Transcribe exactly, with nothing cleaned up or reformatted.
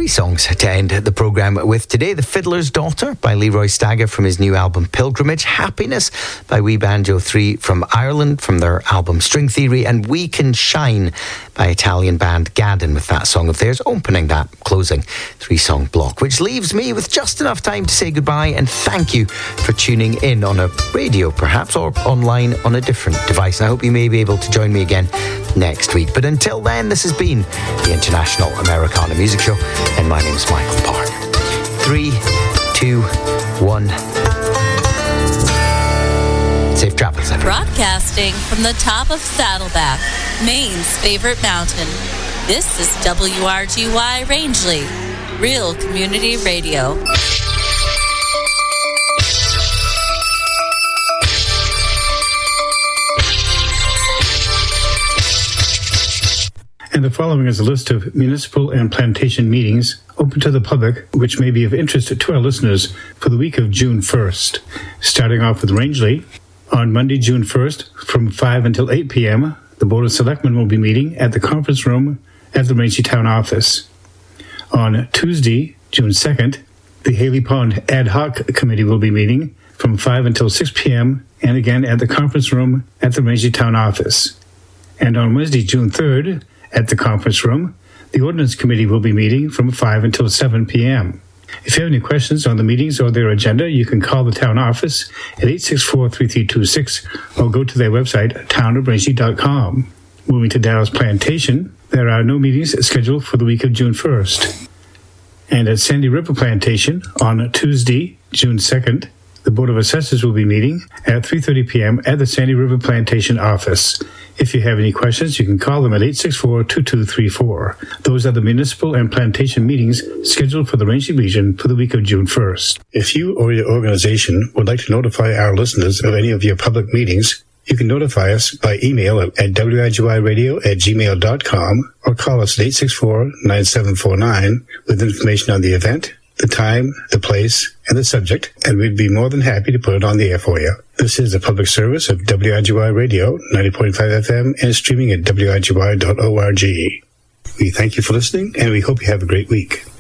three songs to end the programme with today. The Fiddler's Daughter by Leroy Stagger from his new album Pilgrimage. Happiness by Wee Banjo three from Ireland from their album String Theory. And We Can Shine by Italian band Gaddon with that song of theirs opening that closing three-song block, which leaves me with just enough time to say goodbye and thank you for tuning in on a radio perhaps, or online on a different device. And I hope you may be able to join me again next week. But until then, this has been the International Americana Music Show, and my name's Michael Park. Three, two, one. Safe travels, everyone. Broadcasting from the top of Saddleback, Maine's favorite mountain. This is W R G Y Rangeley, Real Community Radio. And the following is a list of municipal and plantation meetings open to the public, which may be of interest to our listeners for the week of June first. Starting off with Rangeley, on Monday, June first, from five until eight p.m., the Board of Selectmen will be meeting at the conference room at the Rangeley Town Office. On Tuesday, June second, the Haley Pond Ad Hoc Committee will be meeting from five until six p.m., and again at the conference room at the Rangeley Town Office. And on Wednesday, June third, at the conference room, the Ordinance Committee will be meeting from five until seven p.m. If you have any questions on the meetings or their agenda, you can call the town office at eight six four, three three two six or go to their website, town of rangeley dot com. Moving to Dallas Plantation, there are no meetings scheduled for the week of June first. And at Sandy River Plantation, on Tuesday, June second, the Board of Assessors will be meeting at three thirty p.m. at the Sandy River Plantation office. If you have any questions, you can call them at eight six four, two two three four. Those are the municipal and plantation meetings scheduled for the Rangeley region for the week of June first. If you or your organization would like to notify our listeners of any of your public meetings, you can notify us by email at w r g y radio at gmail dot com or call us at eight six four, nine seven four nine with information on the event, the time, the place, and the subject, and we'd be more than happy to put it on the air for you. This is a public service of W R G Y Radio, ninety point five F M, and streaming at w r g y dot org. We thank you for listening, and we hope you have a great week.